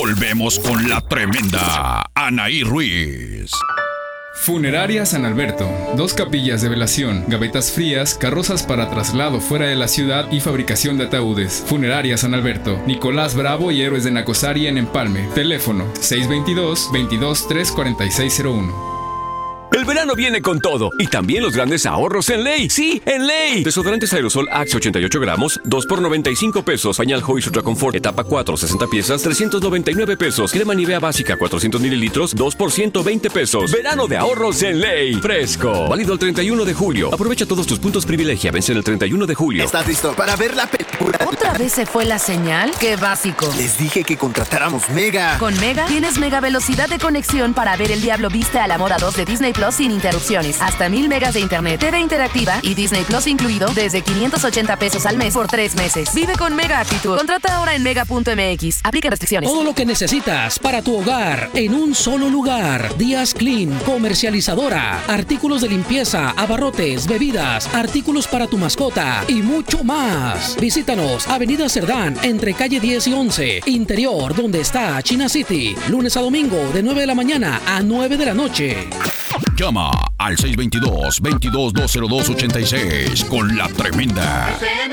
Volvemos con la tremenda Anaí Ruiz. Funeraria San Alberto. 2 capillas de velación, gavetas frías, carrozas para traslado fuera de la ciudad y fabricación de ataúdes. Funeraria San Alberto. Nicolás Bravo y Héroes de Nacosari en Empalme. Teléfono 622-22-34601. El verano viene con todo y también los grandes ahorros en Ley. ¡Sí, en Ley! Desodorantes aerosol Axe 88 gramos, 2 por 95 pesos. Pañal Hoys Ultra Confort, etapa 4, 60 piezas, 399 pesos. Crema Nivea básica, 400 mililitros, 2 por 120 pesos. Verano de ahorros en Ley. Fresco. Válido el 31 de julio. Aprovecha todos tus puntos privilegia. Vence el 31 de julio. ¿Estás listo para ver la película? ¿Otra vez se fue la señal? ¡Qué básico! Les dije que contratáramos Mega. Con Mega tienes mega velocidad de conexión para ver El Diablo Viste a la Moda 2 de Disney Plus sin interrupciones. Hasta 1000 megas de internet, TV interactiva y Disney Plus incluido desde 580 pesos al mes por 3 meses. Vive con Mega actitud. Contrata ahora en mega.mx. Aplica restricciones. Todo lo que necesitas para tu hogar en un solo lugar. Díaz Clean, comercializadora. Artículos de limpieza, abarrotes, bebidas, artículos para tu mascota y mucho más. Visítanos, Avenida Cerdán, entre calle 10 y 11. Interior, donde está China City. Lunes a domingo, de 9 de la mañana a 9 de la noche. Llama al 622-22-20286 con la tremenda.